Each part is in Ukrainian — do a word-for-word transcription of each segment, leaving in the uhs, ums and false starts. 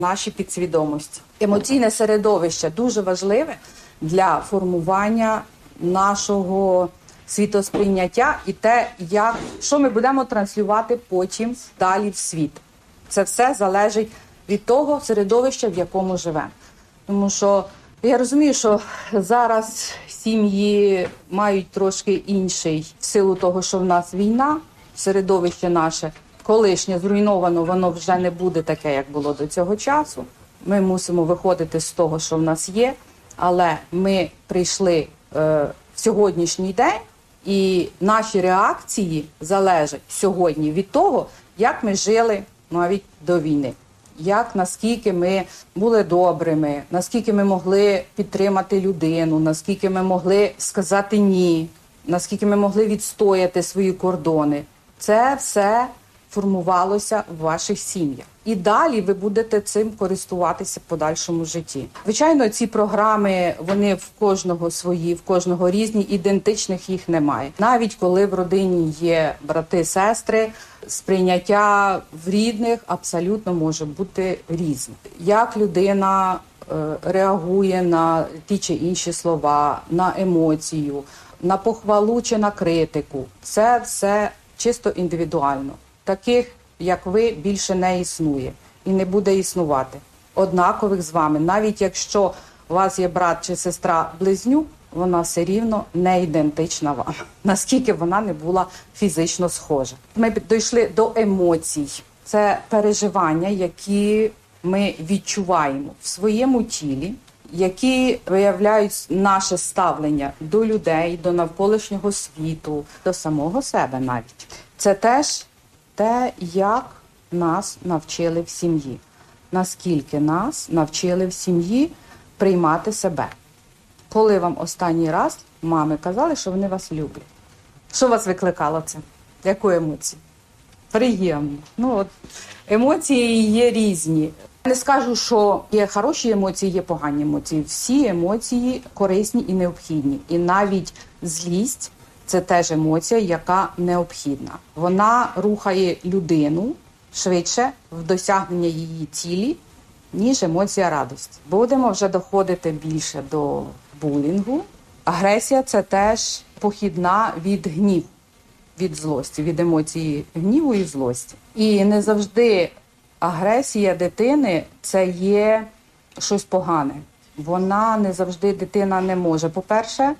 нашій підсвідомості. Емоційне середовище дуже важливе для формування нашого світосприйняття і те, як, що ми будемо транслювати потім далі в світ. Це все залежить від того середовища, в якому живемо. Тому що я розумію, що зараз сім'ї мають трошки інший, в силу того, що в нас війна, середовище наше колишнє зруйновано, воно вже не буде таке, як було до цього часу. Ми мусимо виходити з того, що в нас є, але ми прийшли е, в сьогоднішній день, і наші реакції залежать сьогодні від того, як ми жили навіть до війни. Як, наскільки ми були добрими, наскільки ми могли підтримати людину, наскільки ми могли сказати «ні», наскільки ми могли відстояти свої кордони. Це все формувалося в ваших сім'ях. І далі ви будете цим користуватися в подальшому житті. Звичайно, ці програми, вони в кожного свої, в кожного різні, ідентичних їх немає. Навіть коли в родині є брати, сестри, сприйняття в рідних абсолютно може бути різне. Як людина е, реагує на ті чи інші слова, на емоцію, на похвалу чи на критику. Це все чисто індивідуально. Таких, як ви, більше не існує і не буде існувати. Однакових з вами. Навіть якщо у вас є брат чи сестра-близнюк, вона все рівно не ідентична вам, наскільки вона не була фізично схожа. Ми дійшли до емоцій. Це переживання, які ми відчуваємо в своєму тілі, які виявляють наше ставлення до людей, до навколишнього світу, до самого себе навіть. Це теж те, як нас навчили в сім'ї. Наскільки нас навчили в сім'ї приймати себе. Коли вам останній раз мами казали, що вони вас люблять? Що вас викликало це? Яку емоцію? Приємно. Ну, от, емоції є різні. Не скажу, що є хороші емоції, є погані емоції. Всі емоції корисні і необхідні. І навіть злість – це теж емоція, яка необхідна. Вона рухає людину швидше в досягнення її цілі, ніж емоція радості. Будемо вже доходити більше до булінгу. Агресія – це теж похідна від гніву, від злості, від емоції гніву і злості. І не завжди агресія дитини – це є щось погане. Вона не завжди, дитина не може, по-перше,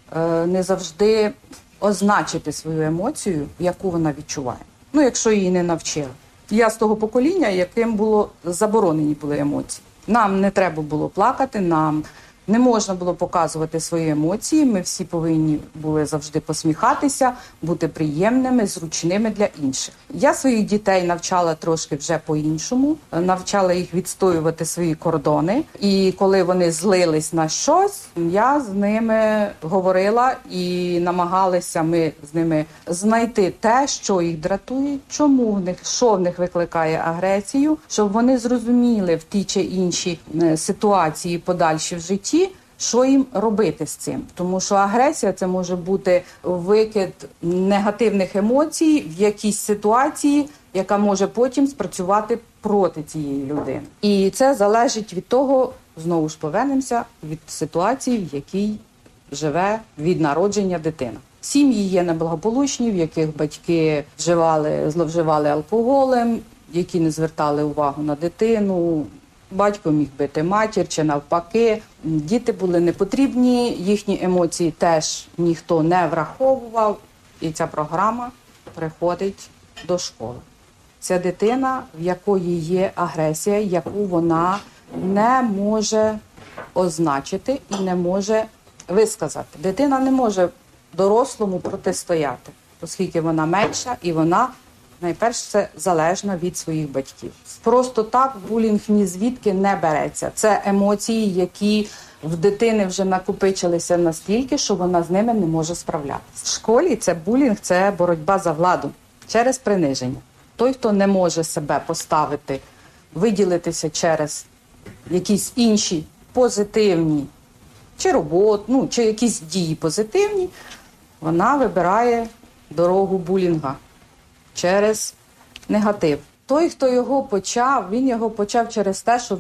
не завжди означити свою емоцію, яку вона відчуває. Ну, якщо її не навчили. Я з того покоління, яким було заборонені були емоції. Нам не треба було плакати, нам не можна було показувати свої емоції. Ми всі повинні були завжди посміхатися, бути приємними, зручними для інших. Я своїх дітей навчала трошки вже по-іншому, навчала їх відстоювати свої кордони. І коли вони злились на щось, я з ними говорила і намагалися ми з ними знайти те, що їх дратує, чому в них, що в них викликає агресію, щоб вони зрозуміли в ті чи інші ситуації подальші в житті, що їм робити з цим. Тому що агресія – це може бути викид негативних емоцій в якійсь ситуації, яка може потім спрацювати проти цієї людини. І це залежить від того, знову ж повернемося, від ситуації, в якій живе від народження дитина. Сім'ї є неблагополучні, в яких батьки вживали, зловживали алкоголем, які не звертали увагу на дитину. Батько міг бити матір чи навпаки. Діти були непотрібні, їхні емоції теж ніхто не враховував. І ця програма приходить до школи. Це дитина, в якої є агресія, яку вона не може означити і не може висказати. Дитина не може дорослому протистояти, оскільки вона менша і вона найперше, це залежно від своїх батьків. Просто так булінг ні звідки не береться. Це емоції, які в дитини вже накопичилися настільки, що вона з ними не може справлятися. В школі це булінг, це боротьба за владу через приниження. Той, хто не може себе поставити, виділитися через якісь інші позитивні, чи роботу, ну, чи якісь дії позитивні, вона вибирає дорогу булінга через негатив. той, хто його почав, він його почав через те, що